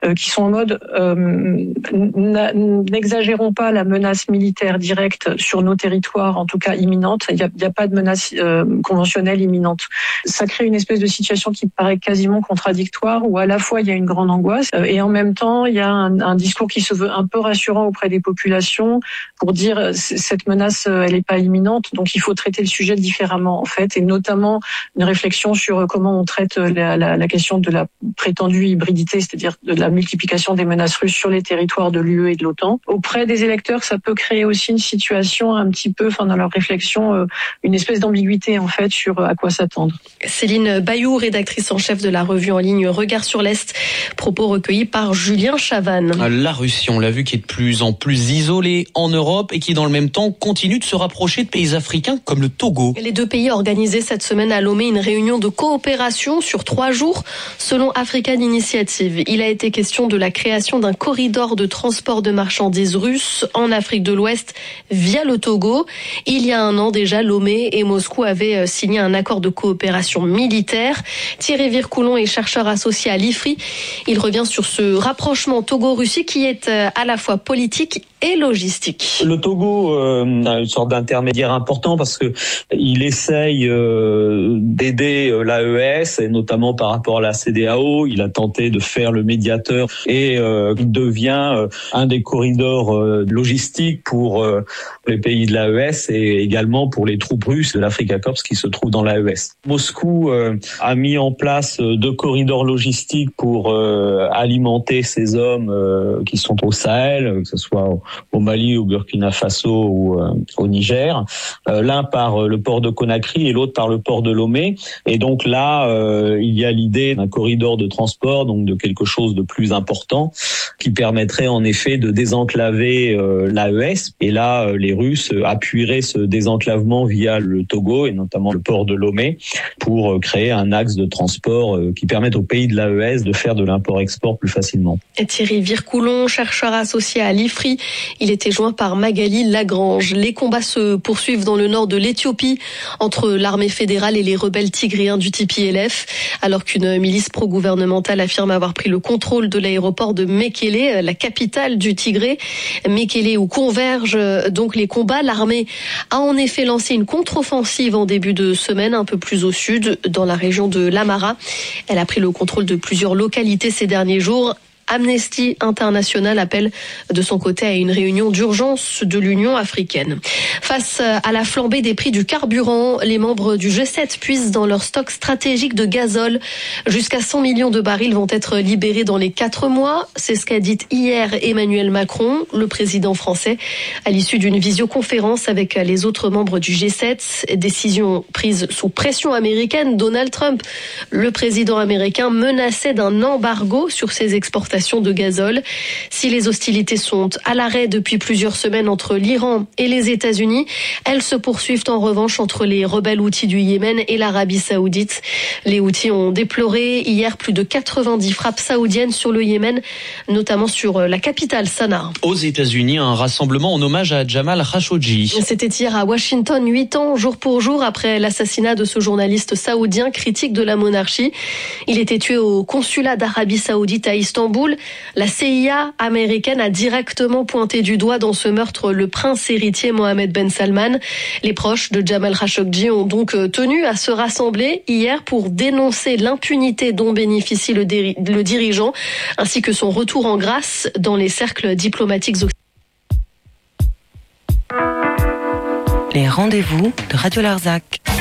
qui sont en mode n'exagérons pas la menace militaire directe sur nos territoires, en tout cas imminente. Il y a pas de menace conventionnelle imminente. Ça crée une espèce de situation qui paraît quasiment contradictoire, où à la fois il y a une grande angoisse et en même temps il y a un discours qui se veut un peu rassurant auprès des populations pour dire cette menace elle n'est pas imminente, donc il faut traiter le sujet différemment en fait, et notamment une réflexion sur comment on traite la question de la prétendue hybridité, c'est-à-dire de la multiplication des menaces russes sur les territoires de l'UE et de l'OTAN. Auprès des électeurs, ça peut créer aussi une situation un petit peu, dans leur réflexion, une espèce d'ambiguïté en fait sur à quoi s'attendre. Céline Bayou, rédactrice en chef de la revue en ligne Regard sur l'Est, propos recueillis par Julien Chavannes. La Russie, on l'a vu, qui est de plus en plus isolée en Europe et qui dans le même temps continue de se rapprocher de pays africains comme le Togo. Les deux pays organisaient cette semaine à Lomé une réunion de coopération sur 3 jours selon African Initiative. Il a été question de la création d'un corridor de transport de marchandises russes en Afrique de l'Ouest via le Togo. Il y a 1 an déjà, Lomé et Moscou avaient signé un accord de coopération militaire. Thierry Vircoulon est chercheur associé à l'IFRI. Il revient sur ce rapprochement Togo-Russie qui est à la fois politique et logistique. Le Togo a une sorte d'intermédiaire important parce que il essaye d'aider l'AES et notamment par rapport à la CEDEAO. Il a tenté de faire le médiateur et il devient un des corridors logistiques pour les pays de l'AES et également pour les troupes russes de l'Afrika Korps qui se trouvent dans l'AES. Moscou a mis en place 2 corridors logistiques pour alimenter ces hommes qui sont au Sahel, que ce soit au Mali, au Burkina Faso ou au Niger. L'un par le port de Conakry et l'autre par le port de Lomé. Et donc là, il y a l'idée d'un corridor de transport, donc de quelque chose de plus important, qui permettrait en effet de désenclaver l'AES. Et là, les Russes appuieraient ce désenclavement via le Togo et notamment le port de Lomé pour créer un axe de transport qui permette aux pays de l'AES de faire de l'import-export plus facilement. Et Thierry Vircoulon, chercheur associé à l'IFRI, il était joint par Magali Lagrange. Les combats se poursuivent dans le nord de l'Éthiopie entre l'armée fédérale et les rebelles tigréens du TPLF, alors qu'une milice pro-gouvernementale affirme avoir pris le contrôle de l'aéroport de Mekele, la capitale du Tigré. Mekele où convergent donc les combats. L'armée a en effet lancé une contre-offensive en début de semaine, un peu plus au sud, dans la région de l'Amara. Elle a pris le contrôle de plusieurs localités ces derniers jours. Amnesty International appelle de son côté à une réunion d'urgence de l'Union africaine. Face à la flambée des prix du carburant, les membres du G7 puisent dans leur stock stratégique de gazole. Jusqu'à 100 millions de barils vont être libérés dans les 4 mois. C'est ce qu'a dit hier Emmanuel Macron, le président français, à l'issue d'une visioconférence avec les autres membres du G7. Décision prise sous pression américaine. Donald Trump, le président américain, menaçait d'un embargo sur ses exportations de gazole. Si les hostilités sont à l'arrêt depuis plusieurs semaines entre l'Iran et les États-Unis, elles se poursuivent en revanche entre les rebelles houthis du Yémen et l'Arabie saoudite. Les houthis ont déploré hier plus de 90 frappes saoudiennes sur le Yémen, notamment sur la capitale Sanaa. Aux États-Unis, un rassemblement en hommage à Jamal Khashoggi. C'était hier à Washington, 8 ans jour pour jour après l'assassinat de ce journaliste saoudien critique de la monarchie. Il était tué au consulat d'Arabie saoudite à Istanbul. La CIA américaine a directement pointé du doigt dans ce meurtre le prince héritier Mohammed Ben Salman. Les proches de Jamal Khashoggi ont donc tenu à se rassembler hier pour dénoncer l'impunité dont bénéficie le dirigeant, ainsi que son retour en grâce dans les cercles diplomatiques occidentaux. Les rendez-vous de Radio Larzac.